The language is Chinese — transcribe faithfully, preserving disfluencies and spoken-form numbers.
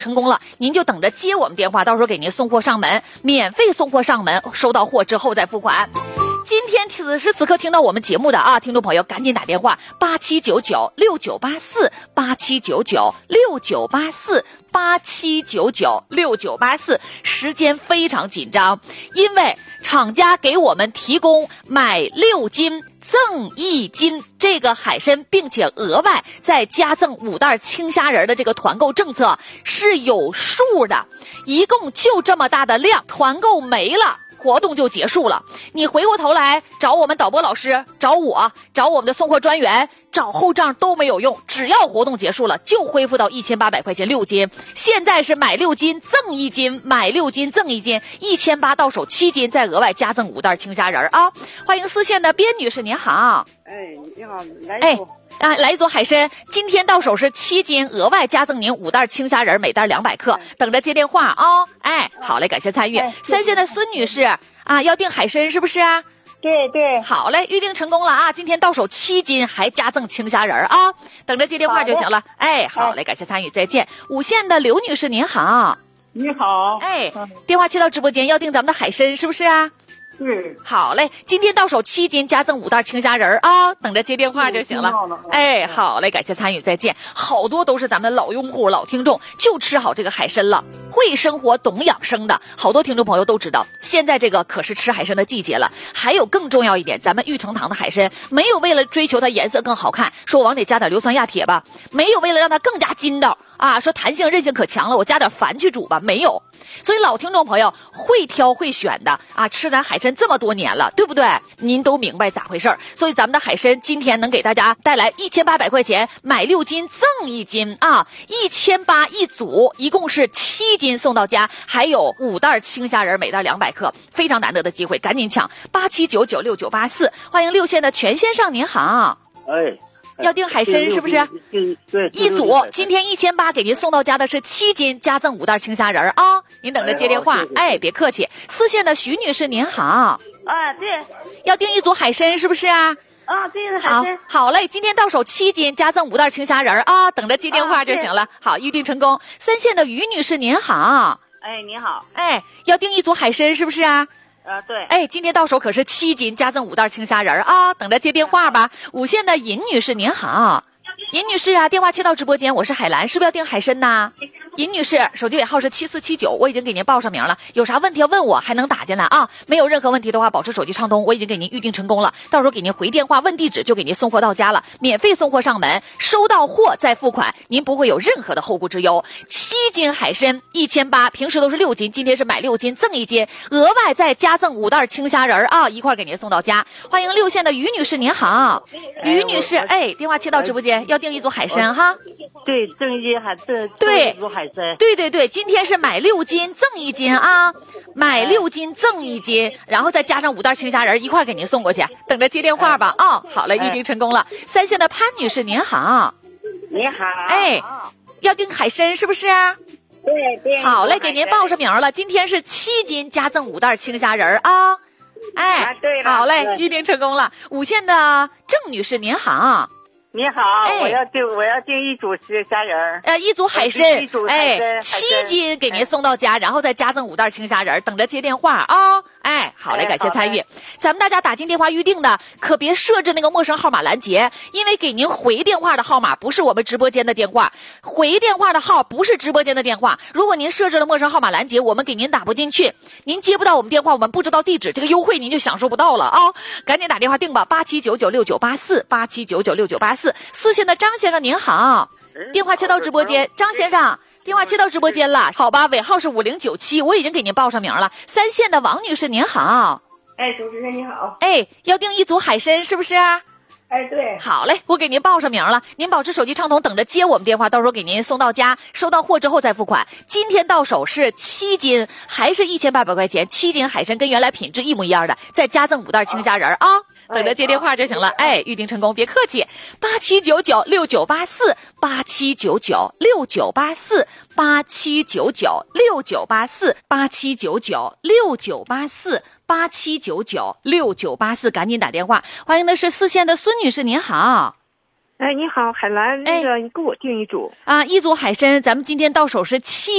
成功了，您就等着接我们电话，到时候给您送货上门，免费送货上门，收到货之后再付款。今天此时此刻听到我们节目的啊，听众朋友赶紧打电话八七九九六九八四八七九九六九八四八七九九六九八四，时间非常紧张，因为厂家给我们提供买六斤赠一斤这个海参，并且额外再加赠五袋青虾仁的这个团购政策是有数的，一共就这么大的量，团购没了活动就结束了，你回过头来找我们导播老师，找我，找我们的送货专员，找后账都没有用，只要活动结束了就恢复到一千八百块钱六斤。现在是买六斤赠一斤，买六斤赠一斤，一千八到手七斤，再额外加赠五袋青虾仁啊！欢迎四线的边女士，您好。 哎，你好，来一组。 哎啊，来一组海参，今天到手是七斤，额外加赠您五袋青虾仁，每袋两百克，等着接电话啊、哦！哎，好嘞，感谢参与。哎、三线的孙女士啊，要订海参是不是啊？ 对对， 好嘞，预定成功了啊！今天到手七斤，还加赠青虾仁啊，等着接电话就行了。哎，好嘞，感谢参与，再见。五线的刘女士您好。 你好。 哎，电话接到直播间，要订咱们的海参是不是啊？ 对， 好嘞，今天到手七斤，加赠五袋青虾仁啊，等着接电话就行了。哎，好嘞，感谢参与，再见。好多都是咱们老用户、老听众，就吃好这个海参了，会生活、懂养生的，好多听众朋友都知道，现在这个可是吃海参的季节了。还有更重要一点，咱们玉成堂的海参没有为了追求它颜色更好看，说往里加点硫酸亚铁吧，没有为了让它更加筋道啊，说弹性韧性可强了，我加点矾去煮吧，没有。所以老听众朋友会挑会选的啊，吃咱海参这么多年了，对不对？您都明白咋回事儿。所以咱们的海参今天能给大家带来一千八百块钱，买六斤赠一斤啊，一千八一组，一共是七斤送到家，还有五袋青虾仁，每袋两百克，非常难得的机会，赶紧抢八七九九六九八四，欢迎六线的全先生您好。 哎。 要订海参是不是？ 对， 一组今天一千八给您送到家的是七斤，加赠五袋青虾仁啊！您等着接电话，哎，别客气。四线的徐女士您好。 啊，对， 要订一组海参是不是啊？ 啊，对的，海参。 好，好嘞，今天到手七斤，加赠五袋青虾仁啊！等着接电话就行了。好，预定成功。三线的于女士您好。 哎，你好。 哎，要订一组海参是不是啊？ 啊，对， 哎，今天到手可是七斤，加赠五袋青虾仁啊！等着接电话吧。五线的尹女士您好。尹女士啊，电话接到直播间，我是海兰，是不是要订海参呢？尹女士，手机尾号是七四七九，我已经给您报上名了，有啥问题要问我，还能打进来啊。没有任何问题的话，保持手机畅通，我已经给您预定成功了，到时候给您回电话问地址，就给您送货到家了，免费送货上门，收到货再付款，您不会有任何的后顾之忧。七斤海参一千八，平时都是六斤，今天是买六斤赠一斤，额外再加赠五袋青虾仁啊，一块给您送到家。欢迎六线的于女士您好。于女士，哎，电话接到直播间，要订一组海参哈。 对，赠一斤海参， 对， 一组海参， 对对对，今天是买六斤赠一斤啊，买六斤赠一斤，然后再加上五袋青虾仁一块给您送过去，等着接电话吧啊、哦！好了，预定成功了。三线的潘女士您好。 你好。 哎，要订海参是不是啊？ 对对。 好嘞，给您报上名了，今天是七斤加赠五袋青虾仁啊。哎， 啊、对了， 好嘞，预定成功了。五线的郑女士您好。 你好，哎、我要订我要订一组虾仁， 呃，一组海参，哎，七斤给您送到家，然后再加赠五袋青虾仁，等着接电话啊、哦！哎，好嘞，感谢参与。咱们大家打进电话预定的，可别设置那个陌生号码拦截，因为给您回电话的号码不是我们直播间的电话，回电话的号不是直播间的电话。如果您设置了陌生号码拦截，我们给您打不进去，您接不到我们电话，我们不知道地址，这个优惠您就享受不到了啊、哦！赶紧打电话订吧，八七九九六九八四，八七九九六九八四。四四线的张先生您好，电话切到直播间，张先生电话切到直播间了，好吧，尾号是五零九七，我已经给您报上名了。三线的王女士您好。 哎，主持人你好。 哎，要订一组海参是不是啊？ 哎，对。 好嘞，我给您报上名了，您保持手机畅通，等着接我们电话，到时候给您送到家，收到货之后再付款。今天到手是七斤，还是一千八百块钱，七斤海参跟原来品质一模一样的，再加赠五袋青虾仁啊。等着接电话就行了，哎，预定成功，别客气。八七九九六九八四，八七九九六九八四，八七九九六九八四，八七九九六九八四，八七九九六九八四，赶紧打电话。欢迎的是四线的孙女士，您好。 哎，你好，海兰，那个你给我订一组啊，一组海参，咱们今天到手是七